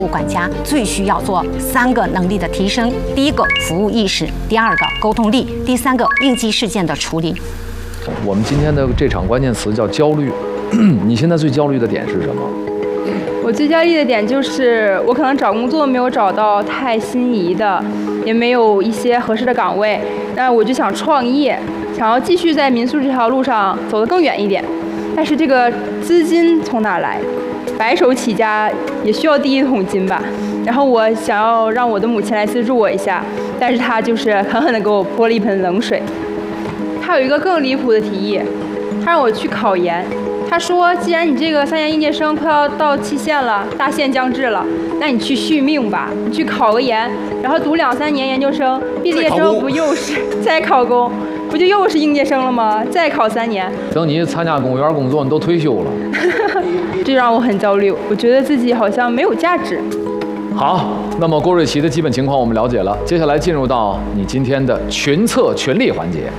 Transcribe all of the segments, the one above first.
管家最需要做3个能力的提升：第一个服务意识，第2个沟通力，第3个应激事件的处理。 我们今天的这场关键词叫焦虑。你现在最焦虑的点是什么？ 我最焦虑的点就是我可能找工作没有找到太心仪的，也没有一些合适的岗位，那我就想创业，想要继续在民宿这条路上走得更远一点。但是这个资金从哪来？白手起家也需要第一桶金吧。然后我想要让我的母亲来资助我一下，但是她就是狠狠地给我泼了一盆冷水。她有一个更离谱的提议，她让我去考研。她说，既然你这个3年应届生快要到期限了，大限将至了，那你去续命吧，你去考个研，然后读2、3年研究生，毕业之后不又是再考公，不就又是应届生了吗？再考3年。 等你参加公务员工作，你都退休了。 这让我很焦虑，我觉得自己好像没有价值。 好，那么郭瑞琪的基本情况我们了解了，接下来进入到你今天的群策群力环节。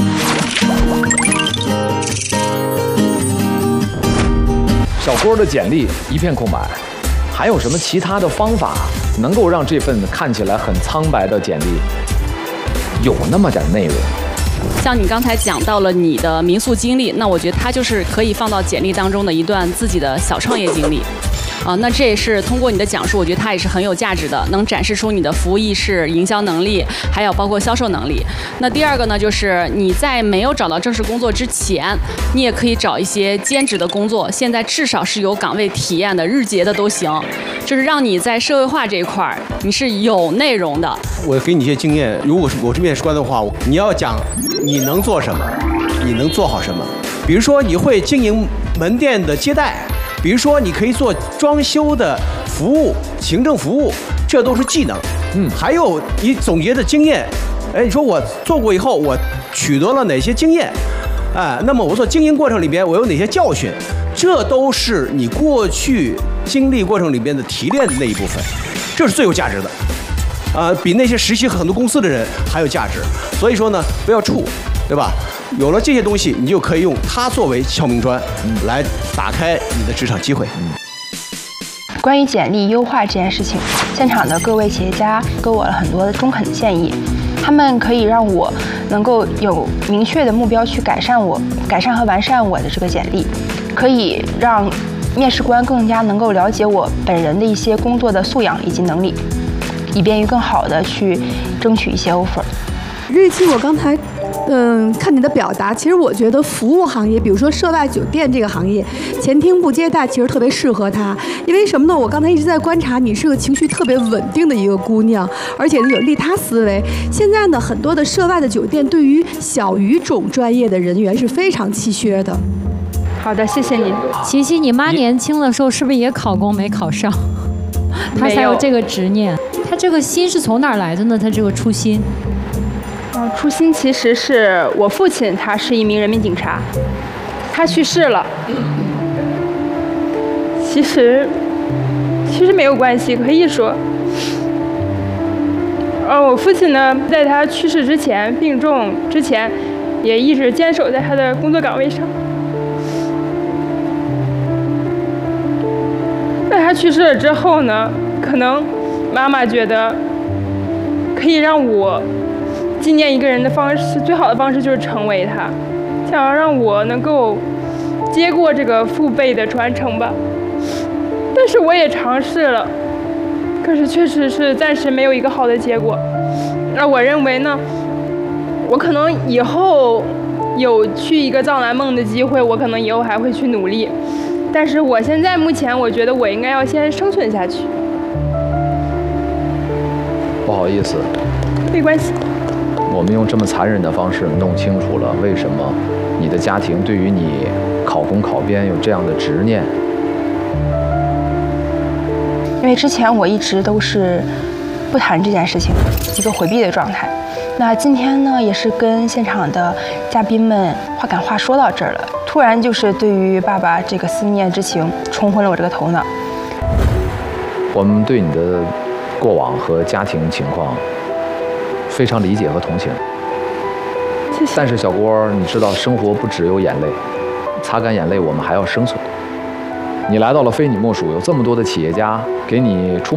小郭的简历一片空白，还有什么其他的方法能够让这份看起来很苍白的简历有那么点内容？ 像你刚才讲到了你的民宿经历，那我觉得它就是可以放到简历当中的一段自己的小创业经历。那这也是通过你的讲述，我觉得它也是很有价值的，能展示出你的服务意识、营销能力，还有包括销售能力。那第2个呢，就是你在没有找到正式工作之前，你也可以找一些兼职的工作，现在至少是有岗位体验的，日结的都行，就是让你在社会化这一块儿你是有内容的。 我给你一些经验，如果是我是面试官的话，你要讲你能做什么，你能做好什么。比如说你会经营门店的接待，比如说你可以做装修的服务、行政服务，这都是技能。还有你总结的经验，你说我做过以后，我取得了哪些经验？那么我做经营过程里边，我有哪些教训？这都是你过去经历过程里边的提炼的那一部分，这是最有价值的。比那些实习很多公司的人还有价值。所以说呢，不要怵，对吧？有了这些东西，你就可以用它作为敲明砖，来打开你的职场机会。 关于简历优化这件事情，现场的各位企业家给我了很多的中肯的建议，他们可以让我能够有明确的目标去改善和完善我的这个简历，可以让面试官更加能够了解我本人的一些工作的素养以及能力，以便于更好的去争取一些 offer。 瑞琪，我刚才看你的表达，其实我觉得服务行业，比如说涉外酒店这个行业，前厅部接待其实特别适合他。因为什么呢？我刚才一直在观察你是个情绪特别稳定的一个姑娘，而且呢有利他思维。现在呢，很多的涉外的酒店对于小语种专业的人员是非常稀缺的。 好的，谢谢你。 琪琪，你妈年轻的时候是不是也考公没考上？她才有这个执念。她这个心是从哪儿来的呢？她这个初心。 初心其实是我父亲，他是一名人民警察，他去世了。其实没有关系，可以说，我父亲呢，在他去世之前，病重之前，也一直坚守在他的工作岗位上。在他去世了之后呢，可能妈妈觉得可以让我纪念一个人的方式，最好的方式就是成为他，想要让我能够接过这个父辈的传承吧。但是我也尝试了，可是确实是暂时没有一个好的结果。而我认为呢，我可能以后有去一个藏蓝梦的机会，我可能以后还会去努力。但是我现在目前，我觉得我应该要先生存下去。 不好意思， 没关系。 我们用这么残忍的方式弄清楚了为什么你的家庭对于你考公考编有这样的执念。 因为之前我一直都是不谈这件事情，一个回避的状态。那今天呢，也是跟现场的嘉宾们话赶话说到这儿了，突然就是对于爸爸这个思念之情冲昏了我这个头脑。 我们对你的过往和家庭情况非常理解和同情， 谢谢。 但是小郭，你知道生活不只有眼泪，擦干眼泪我们还要生存。你来到了非你莫属，有这么多的企业家给你出